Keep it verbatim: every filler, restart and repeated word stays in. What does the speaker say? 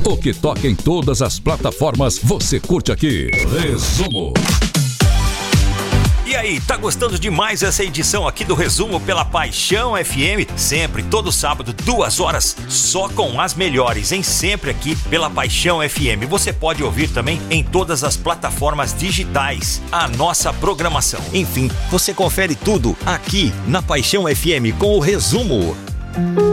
O que toca em todas as plataformas, você curte aqui. Resumo. E aí, tá gostando demais essa edição aqui do Resumo pela Paixão F M? Sempre, todo sábado, duas horas, só com as melhores, hein? Sempre aqui pela Paixão F M. Você pode ouvir também em todas as plataformas digitais a nossa programação. Enfim, você confere tudo aqui na Paixão F M com o Resumo.